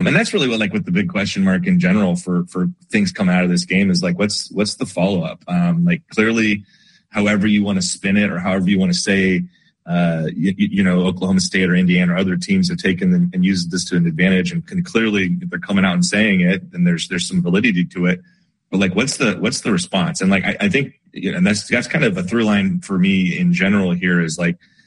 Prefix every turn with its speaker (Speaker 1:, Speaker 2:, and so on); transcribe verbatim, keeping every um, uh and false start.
Speaker 1: and that's really what, like, with the big question mark in general for, for things coming out of this game is like, what's, what's the follow up? Um, like clearly, however you want to spin it or however you want to say, uh, you, you know, Oklahoma State or Indiana or other teams have taken them and used this to an advantage, and can clearly, if they're coming out and saying it, then there's, there's some validity to it. But like, what's the, what's the response? And like, I, I think, you know, and that's, that's kind of a through line for me in general here is like,